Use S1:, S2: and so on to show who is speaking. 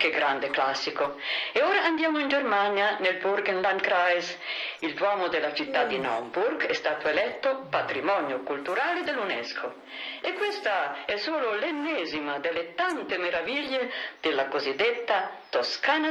S1: Che grande classico. E ora andiamo in Germania, nel Burgenlandkreis. Il Duomo della città di Naumburg è stato eletto patrimonio culturale dell'UNESCO. E questa è solo l'ennesima delle tante meraviglie della cosiddetta Toscana